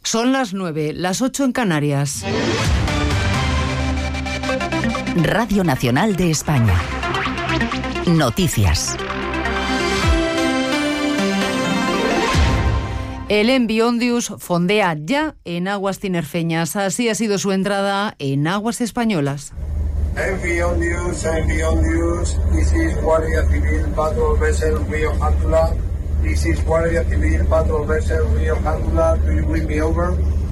Son las 9, las 8 en Canarias. Radio Nacional de España. Noticias. El Envi Ondius fondea ya en aguas tinerfeñas. Así ha sido su entrada en aguas españolas. Envi Ondius, this is Guardia Civil Patrol Vessel Río Jántula. This is Guardia Civil Patrol Vessel Río Jántula. Do you bring me over?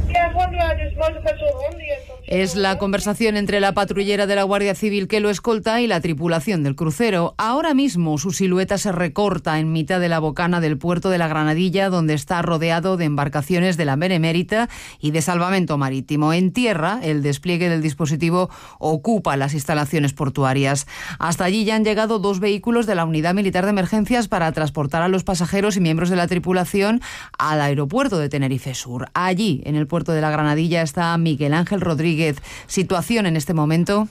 Es la conversación entre la patrullera de la Guardia Civil que lo escolta y la tripulación del crucero. Ahora mismo su silueta se recorta en mitad de la bocana del puerto de la Granadilla, donde está rodeado de embarcaciones de la Benemérita y de salvamento marítimo. En tierra, el despliegue del dispositivo ocupa las instalaciones portuarias. Hasta allí ya han llegado 2 vehículos de la Unidad Militar de Emergencias para transportar a los pasajeros y miembros de la tripulación al aeropuerto de Tenerife Sur. Allí, en el puerto de la Granadilla, está Miguel Ángel Rodríguez. ¿Situación en este momento?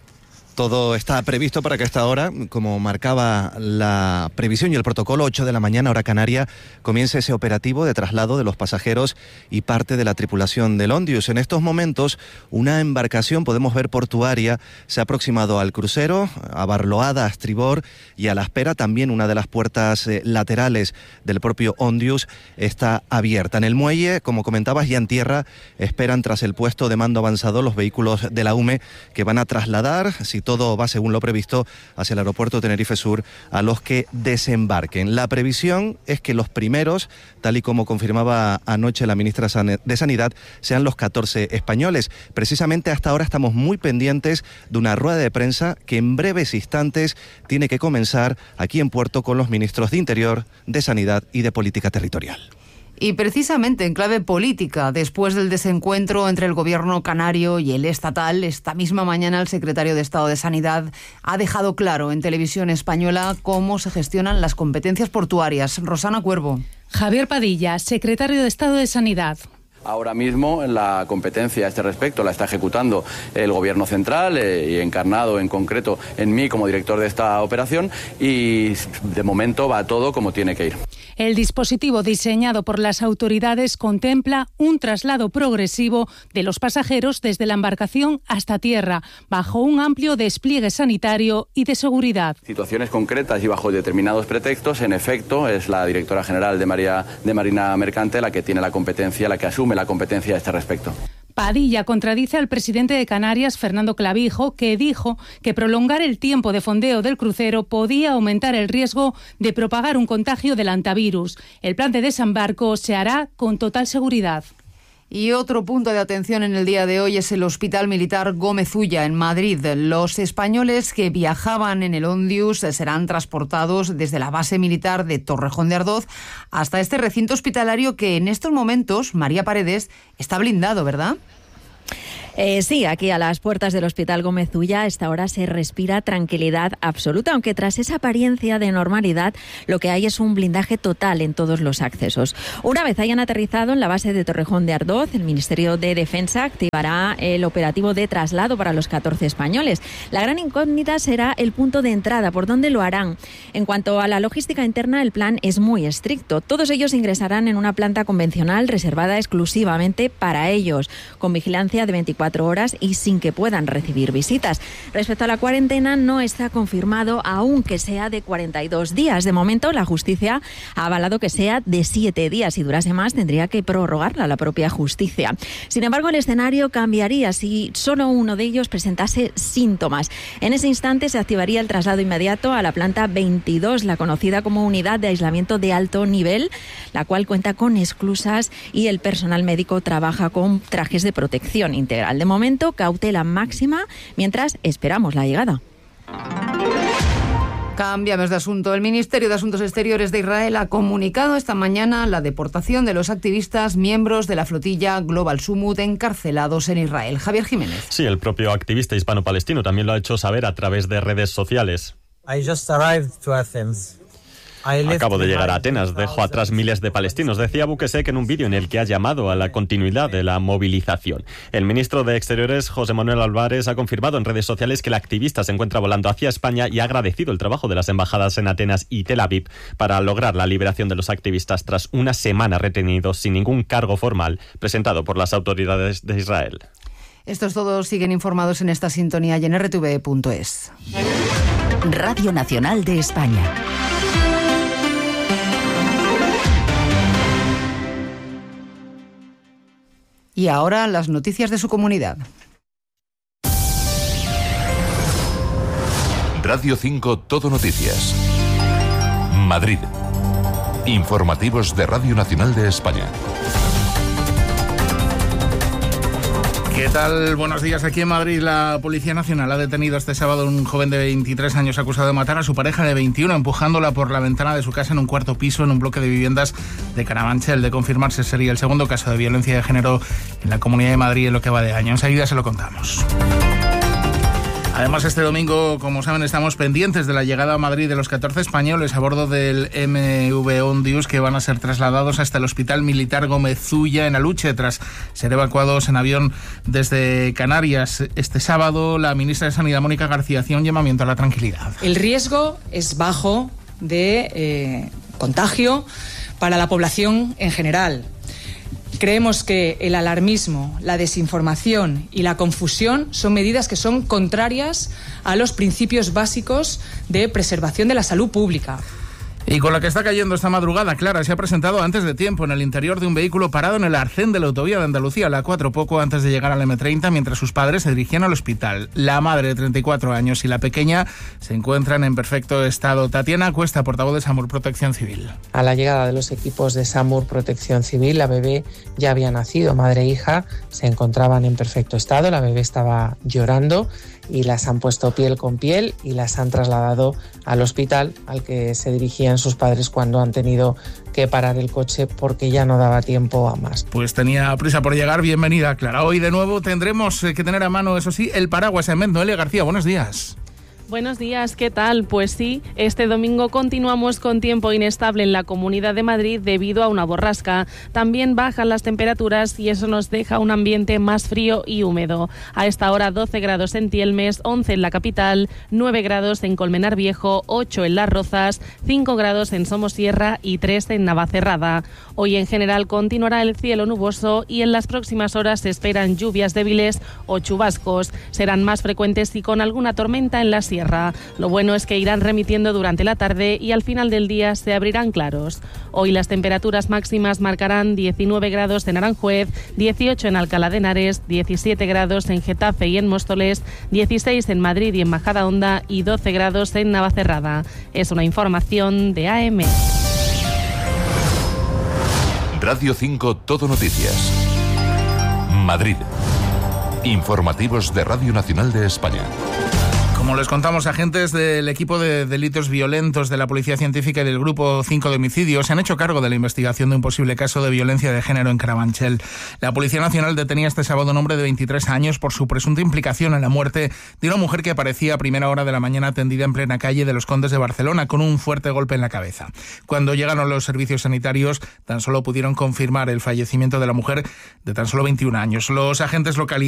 Todo está previsto para que a esta hora, como marcaba la previsión y el protocolo, 8 de la mañana, hora canaria, comience ese operativo de traslado de los pasajeros y parte de la tripulación del Ondius. En estos momentos, una embarcación, podemos ver portuaria, se ha aproximado al crucero, abarloada a estribor, y a la espera también una de las puertas laterales del propio Ondius está abierta. En el muelle, como comentabas, ya en tierra, esperan tras el puesto de mando avanzado los vehículos de la UME que van a trasladar, si todo va según lo previsto, hacia el aeropuerto Tenerife Sur a los que desembarquen. La previsión es que los primeros, tal y como confirmaba anoche la ministra de Sanidad, sean los 14 españoles. Precisamente hasta ahora estamos muy pendientes de una rueda de prensa que en breves instantes tiene que comenzar aquí en Puerto con los ministros de Interior, de Sanidad y de Política Territorial. Y precisamente en clave política, después del desencuentro entre el gobierno canario y el estatal, esta misma mañana el secretario de Estado de Sanidad ha dejado claro en televisión española cómo se gestionan las competencias portuarias. Rosana Cuervo. Javier Padilla, secretario de Estado de Sanidad. Ahora mismo la competencia a este respecto la está ejecutando el Gobierno central y encarnado en concreto en mí como director de esta operación, y de momento va todo como tiene que ir. El dispositivo diseñado por las autoridades contempla un traslado progresivo de los pasajeros desde la embarcación hasta tierra, bajo un amplio despliegue sanitario y de seguridad. Situaciones concretas y bajo determinados pretextos, en efecto, es la directora general de Marina Mercante la que tiene la competencia, la que asume la competencia a este respecto. Padilla contradice al presidente de Canarias, Fernando Clavijo, que dijo que prolongar el tiempo de fondeo del crucero podía aumentar el riesgo de propagar un contagio del hantavirus. El plan de desembarco se hará con total seguridad. Y otro punto de atención en el día de hoy es el Hospital Militar Gómez Ulla, en Madrid. Los españoles que viajaban en el Ondius serán transportados desde la base militar de Torrejón de Ardoz hasta este recinto hospitalario que en estos momentos, María Paredes, está blindado, ¿verdad? Sí, aquí a las puertas del Hospital Gómez Ulla a esta hora se respira tranquilidad absoluta, aunque tras esa apariencia de normalidad lo que hay es un blindaje total en todos los accesos. Una vez hayan aterrizado en la base de Torrejón de Ardoz, el Ministerio de Defensa activará el operativo de traslado para los 14 españoles. La gran incógnita será el punto de entrada, por dónde lo harán. En cuanto a la logística interna, el plan es muy estricto. Todos ellos ingresarán en una planta convencional reservada exclusivamente para ellos, con vigilancia de 24 horas y sin que puedan recibir visitas. Respecto a la cuarentena, no está confirmado aún que sea de 42 días. De momento, la justicia ha avalado que sea de 7 días. Si durase más, tendría que prorrogarla la propia justicia. Sin embargo, el escenario cambiaría si solo uno de ellos presentase síntomas. En ese instante se activaría el traslado inmediato a la planta 22, la conocida como unidad de aislamiento de alto nivel, la cual cuenta con esclusas y el personal médico trabaja con trajes de protección integral. De momento, cautela máxima mientras esperamos la llegada. Cambiamos de asunto. El Ministerio de Asuntos Exteriores de Israel ha comunicado esta mañana la deportación de los activistas miembros de la flotilla Global Summut encarcelados en Israel. Javier Jiménez. Sí, el propio activista hispano-palestino también lo ha hecho saber a través de redes sociales. I just arrived to Athens. Acabo de llegar a Atenas, dejo atrás miles de palestinos, decía Bukesek en un vídeo en el que ha llamado a la continuidad de la movilización. El ministro de Exteriores, José Manuel Álvarez, ha confirmado en redes sociales que el activista se encuentra volando hacia España y ha agradecido el trabajo de las embajadas en Atenas y Tel Aviv para lograr la liberación de los activistas tras una semana retenidos sin ningún cargo formal presentado por las autoridades de Israel. Estos todos siguen informados en esta sintonía y en rtv.es. Radio Nacional de España. Y ahora las noticias de su comunidad. Radio 5 Todo Noticias. Madrid. Informativos de Radio Nacional de España. ¿Qué tal? Buenos días. Aquí en Madrid la Policía Nacional ha detenido este sábado a un joven de 23 años acusado de matar a su pareja de 21 empujándola por la ventana de su casa en un cuarto piso en un bloque de viviendas de Carabanchel. De confirmarse sería el segundo caso de violencia de género en la Comunidad de Madrid en lo que va de año. Enseguida se lo contamos. Además, este domingo, como saben, estamos pendientes de la llegada a Madrid de los 14 españoles a bordo del MV Ondius que van a ser trasladados hasta el Hospital Militar Gómez Ulla en Aluche tras ser evacuados en avión desde Canarias. Este sábado, la ministra de Sanidad, Mónica García, hacía un llamamiento a la tranquilidad. El riesgo es bajo de contagio para la población en general. Creemos que el alarmismo, la desinformación y la confusión son medidas que son contrarias a los principios básicos de preservación de la salud pública. Y con la que está cayendo esta madrugada, Clara se ha presentado antes de tiempo en el interior de un vehículo parado en el arcén de la autovía de Andalucía, la 4, poco antes de llegar al M30, mientras sus padres se dirigían al hospital. La madre de 34 años y la pequeña se encuentran en perfecto estado. Tatiana Cuesta, portavoz de SAMUR Protección Civil. A la llegada de los equipos de SAMUR Protección Civil, la bebé ya había nacido. Madre e hija se encontraban en perfecto estado, la bebé estaba llorando y las han puesto piel con piel y las han trasladado al hospital al que se dirigían sus padres cuando han tenido que parar el coche porque ya no daba tiempo a más. Pues tenía prisa por llegar. Bienvenida, Clara. Hoy de nuevo tendremos que tener a mano, eso sí, el paraguas en Noelia García, buenos días. Buenos días, ¿qué tal? Pues sí, este domingo continuamos con tiempo inestable en la Comunidad de Madrid debido a una borrasca. También bajan las temperaturas y eso nos deja un ambiente más frío y húmedo. A esta hora 12 grados en Tielmes, 11 en la capital, 9 grados en Colmenar Viejo, 8 en Las Rozas, 5 grados en Somosierra y 3 en Navacerrada. Hoy en general continuará el cielo nuboso y en las próximas horas se esperan lluvias débiles o chubascos. Serán más frecuentes y con alguna tormenta en las sierra. Lo bueno es que irán remitiendo durante la tarde y al final del día se abrirán claros. Hoy las temperaturas máximas marcarán 19 grados en Aranjuez, 18 en Alcalá de Henares, 17 grados en Getafe y en Móstoles, 16 en Madrid y en Majadahonda y 12 grados en Navacerrada. Es una información de AM. Radio 5 Todo Noticias. Madrid. Informativos de Radio Nacional de España. Como les contamos, agentes del equipo de delitos violentos de la Policía Científica y del Grupo 5 de Homicidios se han hecho cargo de la investigación de un posible caso de violencia de género en Carabanchel. La Policía Nacional detenía este sábado a un hombre de 23 años por su presunta implicación en la muerte de una mujer que aparecía a primera hora de la mañana tendida en plena calle de los Condes de Barcelona con un fuerte golpe en la cabeza. Cuando llegaron los servicios sanitarios, tan solo pudieron confirmar el fallecimiento de la mujer de tan solo 21 años. Los agentes localizaron